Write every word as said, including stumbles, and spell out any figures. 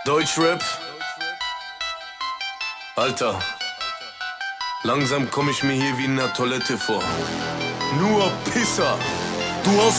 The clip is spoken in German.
Deutschrap? Alter, langsam komm ich mir hier wie in der Toilette vor. Nur Pisser. Du hast